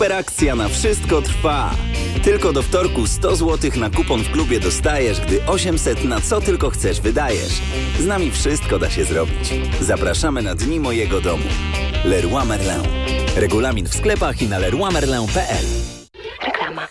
Akcja na wszystko trwa. Tylko do wtorku 100 zł na kupon w klubie dostajesz, gdy 800 na co tylko chcesz wydajesz. Z nami wszystko da się zrobić. Zapraszamy na Dni Mojego Domu. Leroy Merlin. Regulamin w sklepach i na leroymerlin.pl. Reklama.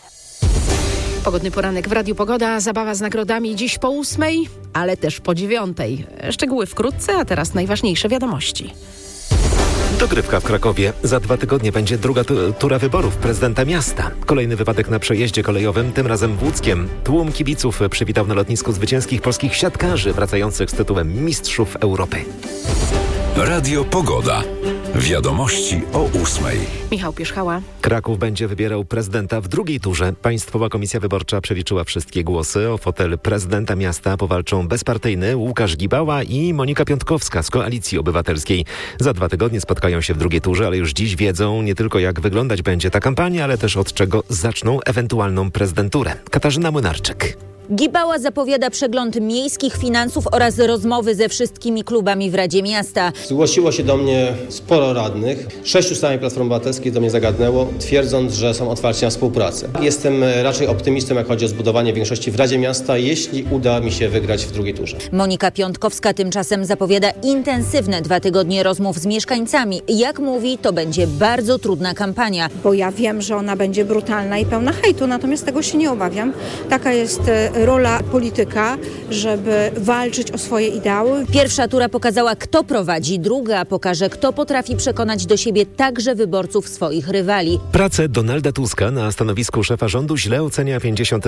Pogodny poranek w Radiu Pogoda. Zabawa z nagrodami dziś po 8:00, ale też po 9:00. Szczegóły wkrótce, a teraz najważniejsze wiadomości. Dogrywka w Krakowie. Za 2 tygodnie będzie druga tura wyborów prezydenta miasta. Kolejny wypadek na przejeździe kolejowym, tym razem w Łódzkiem. Tłum kibiców przywitał na lotnisku zwycięskich polskich siatkarzy wracających z tytułem Mistrzów Europy. Radio Pogoda. Wiadomości o 8:00. Michał Pierzchała. Kraków będzie wybierał prezydenta w drugiej turze. Państwowa Komisja Wyborcza przeliczyła wszystkie głosy. O fotel prezydenta miasta powalczą bezpartyjny Łukasz Gibała i Monika Piątkowska z Koalicji Obywatelskiej. Za 2 tygodnie spotkają się w drugiej turze, ale już dziś wiedzą nie tylko jak wyglądać będzie ta kampania, ale też od czego zaczną ewentualną prezydenturę. Katarzyna Młynarczyk. Gibała zapowiada przegląd miejskich finansów oraz rozmowy ze wszystkimi klubami w Radzie Miasta. Zgłosiło się do mnie sporo radnych. 6 z samej Platformy Obywatelskiej do mnie zagadnęło, twierdząc, że są otwarci na współpracę. Jestem raczej optymistą, jak chodzi o zbudowanie większości w Radzie Miasta, jeśli uda mi się wygrać w drugiej turze. Monika Piątkowska tymczasem zapowiada intensywne 2 tygodnie rozmów z mieszkańcami. Jak mówi, to będzie bardzo trudna kampania. Bo ja wiem, że ona będzie brutalna i pełna hejtu, natomiast tego się nie obawiam. Taka jest rola polityka, żeby walczyć o swoje ideały. Pierwsza tura pokazała, kto prowadzi, druga pokaże, kto potrafi przekonać do siebie także wyborców swoich rywali. Pracę Donalda Tuska na stanowisku szefa rządu źle ocenia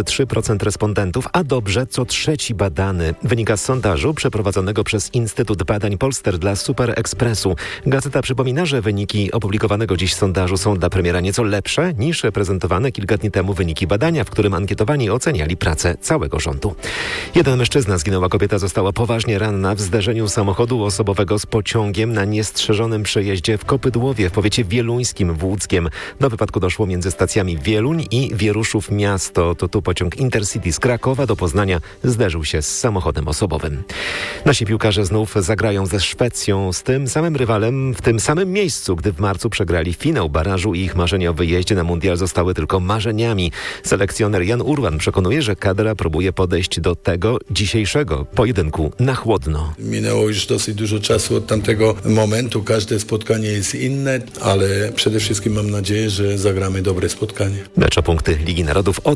53% respondentów, a dobrze co trzeci badany. Wynika z sondażu przeprowadzonego przez Instytut Badań Polster dla Super Expressu. Gazeta przypomina, że wyniki opublikowanego dziś sondażu są dla premiera nieco lepsze niż prezentowane kilka dni temu wyniki badania, w którym ankietowani oceniali pracę całego rządu. Jeden mężczyzna zginął, a kobieta została poważnie ranna w zderzeniu samochodu osobowego z pociągiem na niestrzeżonym przejeździe w Kopydłowie w powiecie wieluńskim w Łódzkiem. Do wypadku doszło między stacjami Wieluń i Wieruszów Miasto. To tu pociąg Intercity z Krakowa do Poznania zderzył się z samochodem osobowym. Nasi piłkarze znów zagrają ze Szwecją, z tym samym rywalem w tym samym miejscu, gdy w marcu przegrali finał barażu i ich marzenia o wyjeździe na mundial zostały tylko marzeniami. Selekcjoner Jan Urban przekonuje, że kadra próbuje podejść do tego dzisiejszego pojedynku na chłodno. Minęło już dosyć dużo czasu od tamtego momentu. Każde spotkanie jest inne, ale przede wszystkim mam nadzieję, że zagramy dobre spotkanie. Mecz o punkty Ligi Narodów o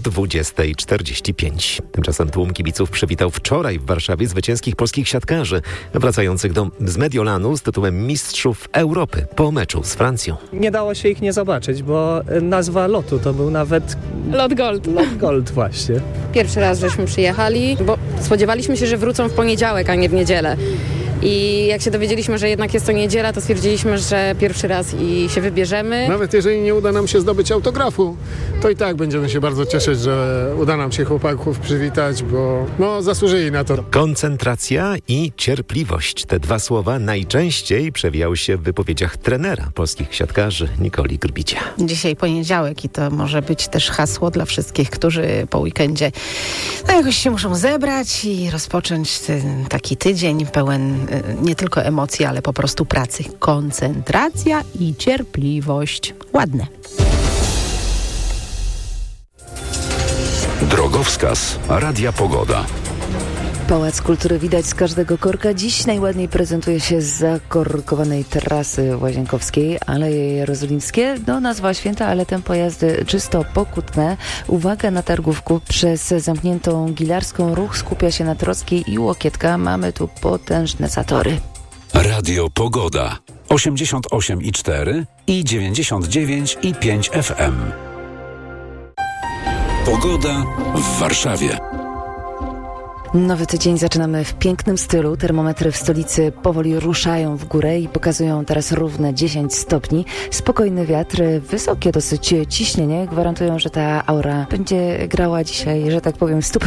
20:45. Tymczasem tłum kibiców przywitał wczoraj w Warszawie zwycięskich polskich siatkarzy wracających z Mediolanu z tytułem Mistrzów Europy po meczu z Francją. Nie dało się ich nie zobaczyć, bo nazwa lotu to był nawet Lot Gold. Lot Gold właśnie. Pierwszy raz żeśmy przyjechali, bo spodziewaliśmy się, że wrócą w poniedziałek, a nie w niedzielę. I jak się dowiedzieliśmy, że jednak jest to niedziela, to stwierdziliśmy, że pierwszy raz i się wybierzemy. Nawet jeżeli nie uda nam się zdobyć autografu, to i tak będziemy się bardzo cieszyć, że uda nam się chłopaków przywitać, bo zasłużyli na to. Koncentracja i cierpliwość. Te 2 słowa najczęściej przewijały się w wypowiedziach trenera polskich siatkarzy Nikoli Grbicia. Dzisiaj poniedziałek i to może być też hasło dla wszystkich, którzy po weekendzie jakoś się muszą zebrać i rozpocząć ten taki tydzień pełen nie tylko emocji, ale po prostu pracy. Koncentracja i cierpliwość. Ładne. Drogowskaz Radia Pogoda. Pałac Kultury widać z każdego korka. Dziś najładniej prezentuje się z zakorkowanej trasy Łazienkowskiej, Aleje Jerozolimskie. Nazwa święta, ale tempo jazdy czysto pokutne. Uwaga na targówku. Przez zamkniętą Gilarską ruch skupia się na Trockiej i Łokietka. Mamy tu potężne zatory. Radio Pogoda. 88,4 i 99,5 FM. Pogoda w Warszawie. Nowy tydzień zaczynamy w pięknym stylu. Termometry w stolicy powoli ruszają w górę i pokazują teraz równe 10 stopni. Spokojny wiatr, wysokie dosyć ciśnienie gwarantują, że ta aura będzie grała dzisiaj, że tak powiem,